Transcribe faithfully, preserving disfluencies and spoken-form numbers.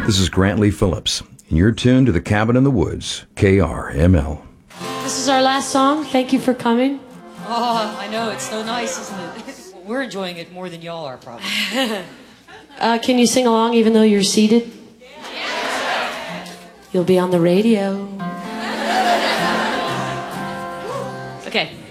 This is Grant Lee Phillips, and you're tuned to the Cabin in the Woods, K R M L. This is our last song. Thank you for coming. Oh, I know. It's so nice, isn't it? We're enjoying it more than y'all are, probably. uh, can you sing along even though you're seated? You'll be on the radio. Okay.